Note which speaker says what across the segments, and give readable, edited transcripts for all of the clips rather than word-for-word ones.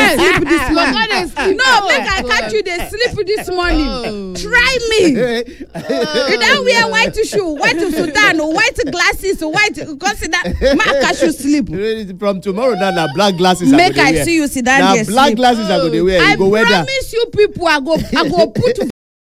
Speaker 1: sleep this morning.
Speaker 2: No, make I catch you dey sleep this morning. Try me. You don't wear white shoe, white sudan, white glasses, white. Consider make I should sleep.
Speaker 3: From tomorrow now, black glasses.
Speaker 2: Make I see you sit down there.
Speaker 3: Black glasses are gonna wear.
Speaker 2: I
Speaker 3: go wear that.
Speaker 2: promise you, people, I go put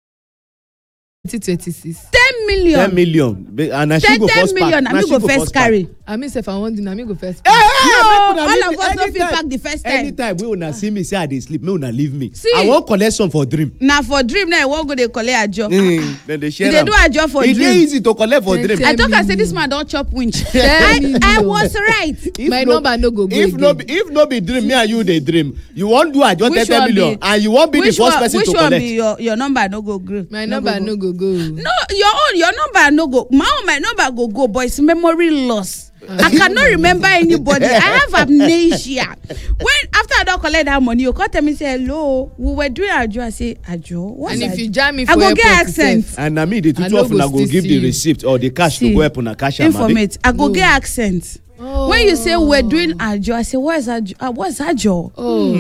Speaker 1: 2026.
Speaker 2: 10 million.
Speaker 3: 10 million. And I should go
Speaker 2: 10
Speaker 3: first
Speaker 2: million.
Speaker 3: pack.
Speaker 2: I go first carry.
Speaker 1: I mean, if I want to, I go first.
Speaker 2: No, all of us don't feel pack the first time.
Speaker 3: Anytime we wanna see me say I dey sleep, me wanna leave me.
Speaker 2: See,
Speaker 3: I want collect some for dream.
Speaker 2: Now for dream, now I won't go dey collect ajo.
Speaker 3: Then they share.
Speaker 2: They do ajo for
Speaker 3: dream. It's
Speaker 2: dream.
Speaker 3: easy to collect for dream.
Speaker 2: I talk I say this man don't chop winch. I was right.
Speaker 1: My number no go.
Speaker 3: If no be dream, me and you dey dream. You won't do ajo 10 million, and you won't be the first person to collect.
Speaker 2: Which one be your number no go green?
Speaker 1: My number no go.
Speaker 2: No, your number no go. My number go, but it's memory loss. I cannot remember anybody. I have amnesia. When after I don't collect that money, you call me and say hello. We were doing ajo. I say ajo. What's
Speaker 1: and
Speaker 2: that?
Speaker 1: If you jam me for
Speaker 2: I go get accent.
Speaker 3: And I mean the two of una go give the receipt or the cash to go up on a cash.
Speaker 2: Informate. I go get accent. When you say we're doing ajo, I say what is ajo? What's ajo?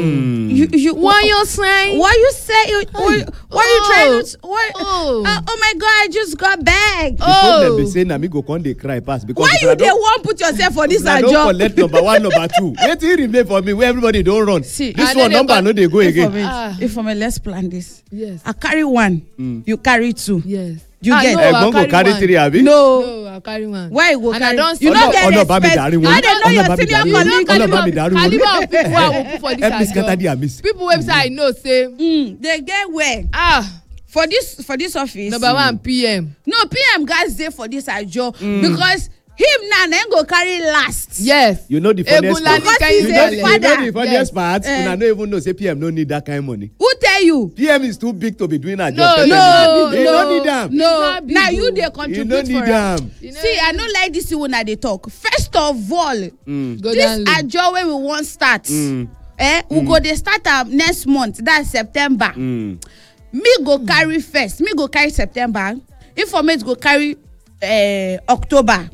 Speaker 2: You
Speaker 1: what you saying?
Speaker 2: What you say? What you trying to? What? Oh my God! I just got back.
Speaker 3: The problem be saying na me go come dey cry pass because
Speaker 2: why you dey wan put yourself for this ajo?
Speaker 3: I don't collect number one, number two. Wetin remain for me where everybody don run?
Speaker 2: See,
Speaker 3: this one number no dey go again.
Speaker 2: If for me, let's plan this.
Speaker 1: Yes.
Speaker 2: I carry one. You carry two.
Speaker 1: Yes.
Speaker 2: You get.
Speaker 1: No,
Speaker 3: I go carry three, abi?
Speaker 2: No,
Speaker 1: I carry one.
Speaker 2: Why you go
Speaker 1: and
Speaker 2: carry?
Speaker 1: I don't
Speaker 2: You don't get respect.
Speaker 3: I don't know
Speaker 2: your senior colleague.
Speaker 1: Caliber of people I will put for this ajo. People website I know say.
Speaker 2: They get where? For this office.
Speaker 1: Number 1 PM.
Speaker 2: No, PM guys dey for this ajo because him now then go carry last.
Speaker 1: Yes.
Speaker 3: You know the funniest part.
Speaker 2: Because he's a father.
Speaker 3: You know the funniest part. Una no even know say PM no need that kind of money.
Speaker 2: Who tell you?
Speaker 3: PM is too big to be doing a job.
Speaker 2: No.
Speaker 3: He don't need them.
Speaker 2: No. Now you dey
Speaker 3: You
Speaker 2: contribute
Speaker 3: don't need
Speaker 2: for
Speaker 3: them.
Speaker 2: See, I don't like this one that they talk. First of all, this ajo where we want start. We go dey start next month. That's September. Me go carry first. Me go carry September. Informate go carry October.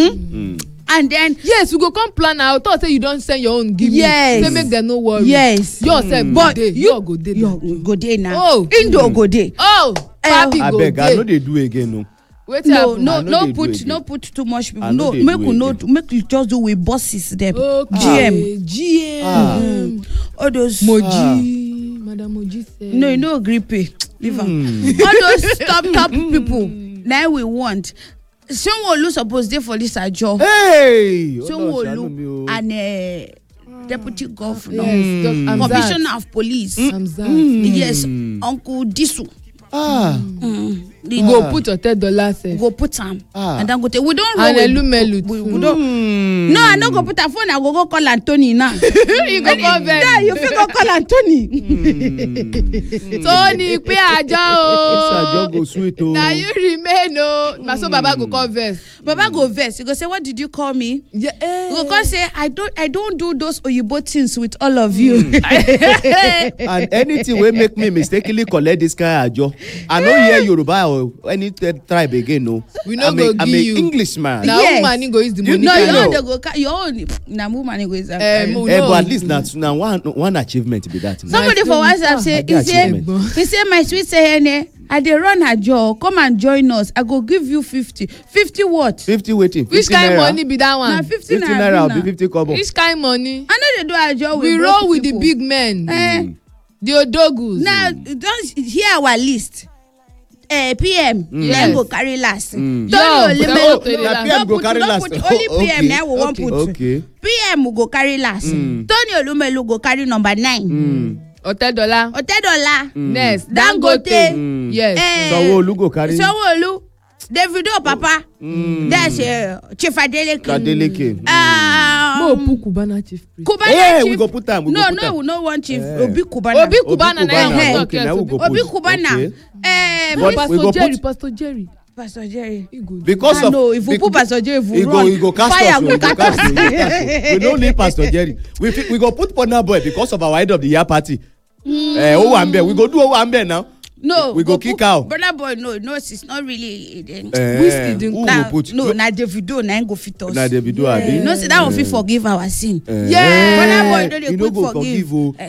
Speaker 2: And then
Speaker 1: yes, we go come plan out. Thought say you don't send your own give
Speaker 2: yes.
Speaker 1: me. Say make them no worry.
Speaker 2: Yes.
Speaker 1: Yourself
Speaker 2: but
Speaker 1: you go dey.
Speaker 2: You go dey now.
Speaker 1: Oh.
Speaker 2: Indo go dey.
Speaker 1: Oh. Papi
Speaker 3: I
Speaker 1: go
Speaker 3: beg,
Speaker 1: dey.
Speaker 3: I know they do again no.
Speaker 2: No put too much people. No, make you just do with bosses them.
Speaker 1: Okay.
Speaker 2: GM. All those
Speaker 1: Moji. Madam Moji said.
Speaker 2: No, you know agree pay. Leave am. All those top people. Now we want. Sanwo-Olu suppose dey for this ajo.
Speaker 3: Hey!
Speaker 2: Sanwo-Olu and deputy governor,
Speaker 1: yes,
Speaker 2: commissioner of police. Yes, Uncle Disu.
Speaker 1: Go put your $10 safe.
Speaker 2: Go put am. And then go take. We don't roll.
Speaker 1: And Elumelu.
Speaker 2: We don't. No, I no go put a phone. I go call Anthony now.
Speaker 1: You go call them.
Speaker 2: Yeah, you fit go call Anthony.
Speaker 1: Tony, pay ajo.
Speaker 3: This ajo go sweet o.
Speaker 1: Now you remain o. So Baba go call verse.
Speaker 2: Baba go verse. You go say, what did you call me?
Speaker 1: Yeah.
Speaker 2: You go say, I don't do those Oyibo things with all of you.
Speaker 3: And anything wey make me mistakenly collect this kind of ajo, I no hear Yoruba or any tribe again no.
Speaker 1: We no go give you.
Speaker 3: I'm an Englishman.
Speaker 1: Now woman go use the money.
Speaker 2: No, your own. Now woman go use that.
Speaker 3: But at least now one achievement be that.
Speaker 2: Somebody for WhatsApp say, he say my sweet say I dey run ajo, come and join us. I go give you 50. 50 what?
Speaker 3: 50 waiting.
Speaker 1: Which kind money be that one?
Speaker 2: Na 50
Speaker 3: naira or 50 kobo.
Speaker 1: Which kind money?
Speaker 2: I know they do ajo with
Speaker 1: we roll with the big men. The odogus.
Speaker 2: Now don't hear our list. PM then go carry last.
Speaker 3: PM go carry last.
Speaker 2: Only PM now we won't put.
Speaker 3: Okay.
Speaker 2: PM will go carry last. Tony Olumelu go carry number 9.
Speaker 1: $10. Next.
Speaker 2: Dangote.
Speaker 1: Yes.
Speaker 3: Sanwo-Olu go carry.
Speaker 2: Sanwo-Olu. Davido Papa. That's Chief Adeleke.
Speaker 1: Mo put Cubana chief priest.
Speaker 2: Cubana chief.
Speaker 3: We go put time.
Speaker 2: We no one chief. Obi Cubana.
Speaker 1: Obi Cubana na
Speaker 3: okay, now we go
Speaker 2: Obi Cubana.
Speaker 1: Pastor Jerry.
Speaker 2: Pastor Jerry.
Speaker 3: Because of
Speaker 2: no, if we put Pastor Jerry, if we run,
Speaker 3: he go cast
Speaker 2: fire
Speaker 3: us.
Speaker 2: will cut us.
Speaker 3: We don't need Pastor Jerry. We go put Burna Boy because of our end of the year party. Owambe, we go do Owambe now.
Speaker 2: No,
Speaker 3: we go kick out.
Speaker 2: Burna Boy, no, it's not really.
Speaker 3: Who will put?
Speaker 2: No, na Davido, na go fit us.
Speaker 3: Na Davido, abi.
Speaker 2: No, say that one fit forgive our sin.
Speaker 1: Yeah.
Speaker 2: Burna Boy, no, they go forgive.